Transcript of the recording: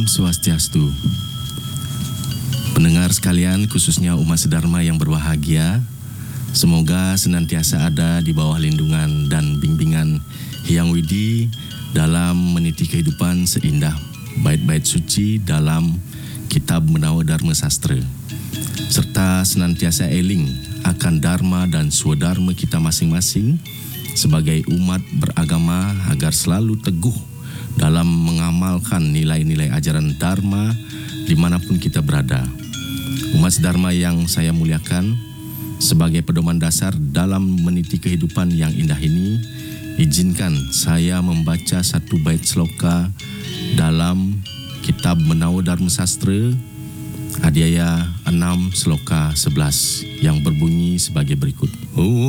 Om Swastiastu. Pendengar sekalian, khususnya umat sedharma yang berbahagia, semoga senantiasa ada di bawah lindungan dan bimbingan Hyang Widi dalam meniti kehidupan seindah bait-bait suci dalam Kitab Menawa Dharma Sastra, serta senantiasa eling akan dharma dan swadharma kita masing-masing sebagai umat beragama agar selalu teguh dalam mengamalkan nilai-nilai ajaran dharma dimanapun kita berada. Umat sedharma yang saya muliakan, sebagai pedoman dasar dalam meniti kehidupan yang indah ini, izinkan saya membaca satu bait sloka dalam Kitab Menawa Dharma Sastra, Adhyaya 6 sloka 11 yang berbunyi sebagai berikut.